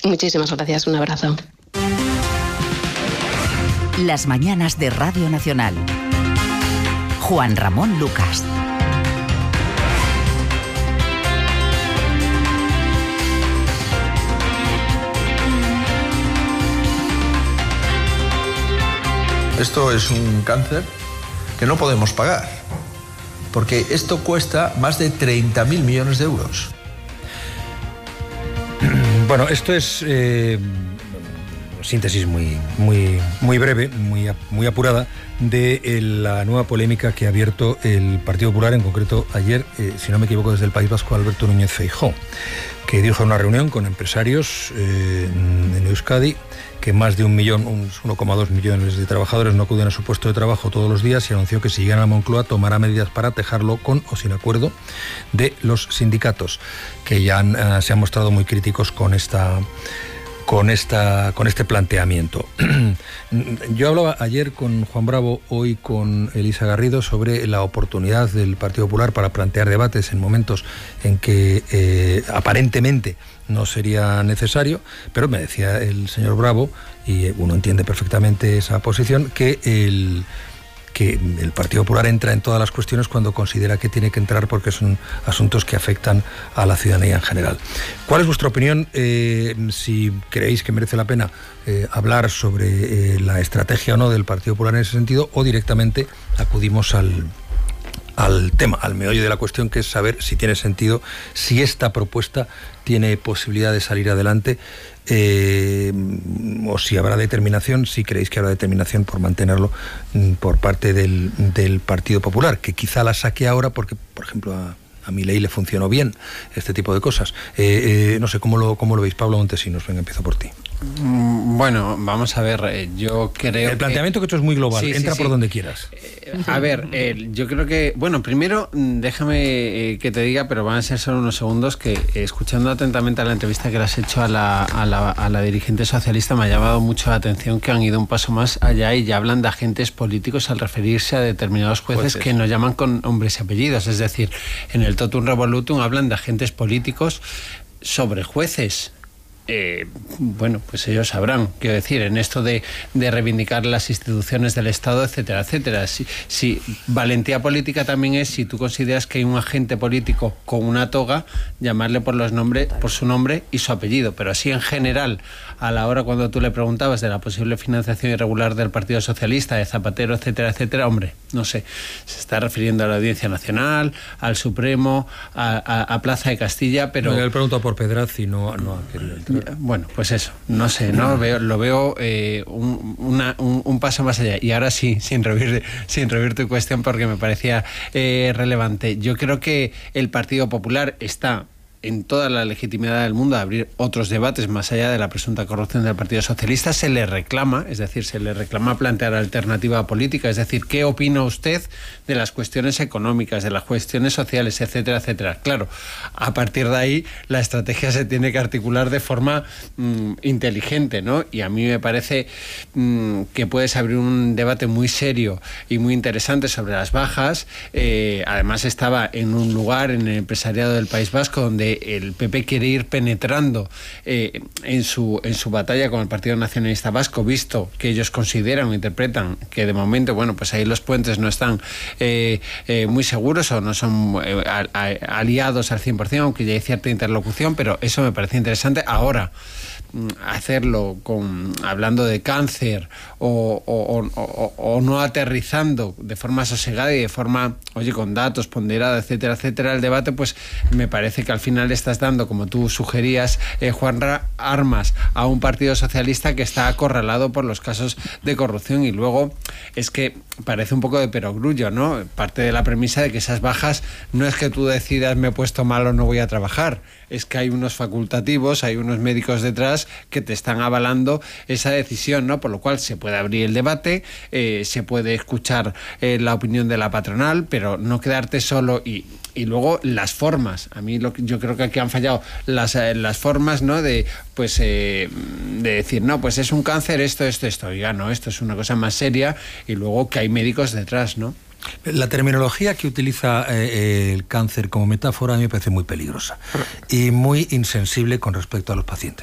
Muchísimas gracias, un abrazo. Las mañanas de Radio Nacional. Juan Ramón Lucas. Esto es un cáncer que no podemos pagar, porque esto cuesta más de 30.000 millones de euros. Bueno, esto es síntesis muy breve, muy apurada de la nueva polémica que ha abierto el Partido Popular, en concreto ayer, si no me equivoco, desde el País Vasco, Alberto Núñez Feijóo, que dijo en una reunión con empresarios en Euskadi que más de 1,2 millones de trabajadores no acuden a su puesto de trabajo todos los días, y anunció que si llegan a Moncloa tomará medidas para dejarlo con o sin acuerdo de los sindicatos, que ya se han mostrado muy críticos con este planteamiento. Yo hablaba ayer con Juan Bravo, hoy con Elisa Garrido, sobre la oportunidad del Partido Popular para plantear debates en momentos en que aparentemente no sería necesario, pero me decía el señor Bravo, y uno entiende perfectamente esa posición, que el Partido Popular entra en todas las cuestiones cuando considera que tiene que entrar, porque son asuntos que afectan a la ciudadanía en general. ¿Cuál es vuestra opinión? Si creéis que merece la pena hablar sobre la estrategia o no del Partido Popular en ese sentido, o directamente acudimos al tema, al meollo de la cuestión, que es saber si tiene sentido, si esta propuesta tiene posibilidad de salir adelante, o si habrá determinación, si creéis que habrá determinación por mantenerlo por parte del Partido Popular, que quizá la saque ahora porque, por ejemplo, a Milei le funcionó bien este tipo de cosas. No sé, ¿cómo lo veis? Pablo Montesinos, venga, empiezo por ti. Bueno, vamos a ver, yo creo el planteamiento que tú es muy global, entra por donde quieras. A ver, yo creo que, bueno, primero déjame que te diga, pero van a ser solo unos segundos, que escuchando atentamente a la entrevista que le has hecho a la dirigente socialista, me ha llamado mucho la atención que han ido un paso más allá y ya hablan de agentes políticos al referirse a determinados jueces que nos llaman con nombres y apellidos. Es decir, en el Totum Revolutum hablan de agentes políticos sobre jueces. Bueno, pues ellos sabrán, quiero decir, en esto de reivindicar las instituciones del Estado, etcétera, etcétera. Si valentía política también es, si tú consideras que hay un agente político con una toga, llamarle por su nombre y su apellido. Pero así en general, a la hora cuando tú le preguntabas de la posible financiación irregular del Partido Socialista, de Zapatero, etcétera, etcétera, hombre, no sé, se está refiriendo a la Audiencia Nacional, al Supremo, a Plaza de Castilla, pero... No, yo le pregunto por Pedraz y no ha querido entrar. Bueno, pues eso, no sé, ¿no? Lo veo un paso más allá. Y ahora sí, sin rehuir tu cuestión, porque me parecía relevante. Yo creo que el Partido Popular está en toda la legitimidad del mundo a abrir otros debates más allá de la presunta corrupción del Partido Socialista. Se le reclama, es decir, plantear alternativa política, es decir, ¿qué opina usted de las cuestiones económicas, de las cuestiones sociales, etcétera, etcétera? Claro, a partir de ahí la estrategia se tiene que articular de forma inteligente, ¿no? Y a mí me parece que puedes abrir un debate muy serio y muy interesante sobre las bajas. Además estaba en un lugar, en el empresariado del País Vasco, donde el PP quiere ir penetrando en su batalla con el Partido Nacionalista Vasco, visto que ellos consideran o interpretan que de momento, bueno, pues ahí los puentes no están muy seguros o no son aliados al 100%, aunque ya hay cierta interlocución, pero eso me parece interesante. Ahora, hacerlo hablando de cáncer o no aterrizando de forma sosegada y de forma, con datos, ponderada, etcétera, etcétera, el debate, pues me parece que al final estás dando, como tú sugerías, Juanra, armas a un Partido Socialista que está acorralado por los casos de corrupción. Y luego es que parece un poco de perogrullo, ¿no? Parte de la premisa de que esas bajas no es que tú decidas me he puesto mal o no voy a trabajar, es que hay unos facultativos, hay unos médicos detrás que te están avalando esa decisión, ¿no? Por lo cual se puede abrir el debate, se puede escuchar la opinión de la patronal, pero no quedarte solo y luego las formas. A mí yo creo que aquí han fallado las formas, ¿no? De decir, no, pues es un cáncer, esto. Oiga, no, esto es una cosa más seria, y luego que hay médicos detrás, ¿no? La terminología que utiliza el cáncer como metáfora a mí me parece muy peligrosa y muy insensible con respecto a los pacientes.